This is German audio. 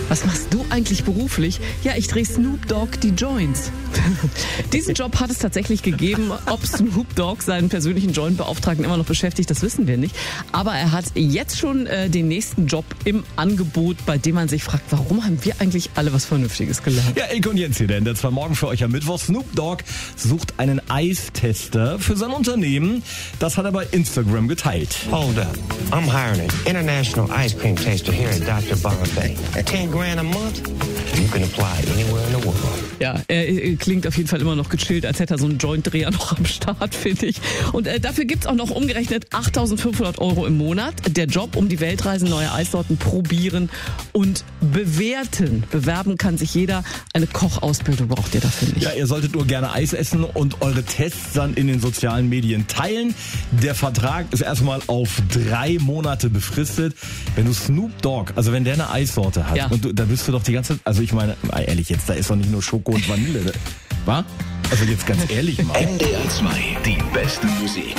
Was machst du eigentlich beruflich? Ja, ich drehe Snoop Dogg die Joints. Diesen Job hat es tatsächlich gegeben. Ob Snoop Dogg seinen persönlichen Joint-Beauftragten immer noch beschäftigt, das wissen wir nicht. Aber er hat jetzt schon den nächsten Job im Angebot, bei dem man sich fragt, warum haben wir eigentlich alle was Vernünftiges gelernt? Ja, Ilke und Jens hier, denn das war morgen für euch am Mittwoch. Snoop Dogg sucht einen Eistester für sein Unternehmen. Das hat er bei Instagram geteilt. Hold up. I'm hiring an international ice cream taster here at Dr. Bombay. At $10,000 a month, you can apply anywhere in the world. Ja, er klingt auf jeden Fall immer noch gechillt, als hätte er so einen Joint-Dreher noch am Start, finde ich. Und dafür gibt's auch noch umgerechnet 8.500 € im Monat. Der Job, um die Welt reisen, neue Eissorten probieren und bewerten. Bewerben kann sich jeder. Eine Kochausbildung braucht ihr dafür nicht. Ja, ihr solltet nur gerne Eis essen und eure Tests dann in den sozialen Medien teilen. Der Vertrag ist erstmal auf 3 Monate befristet. Wenn du Snoop Dogg, also wenn der eine Eissorte hat, ja. und da bist du doch die ganze Zeit, also ich meine, ehrlich jetzt, da ist doch nicht nur Schoko und Vanille, wa? Also jetzt ganz ehrlich mal. NDR 2, die beste Musik.